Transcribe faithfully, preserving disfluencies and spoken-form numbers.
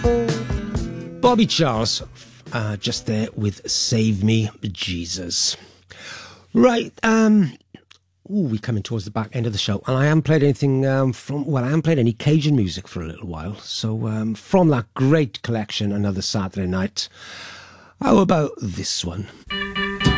Bobby Charles, uh, just there with Save Me, Jesus. Right, um, ooh, we're coming towards the back end of the show, and I haven't played anything um, from, well, I haven't played any Cajun music for a little while, so um, from that great collection, Another Saturday Night, how about this one?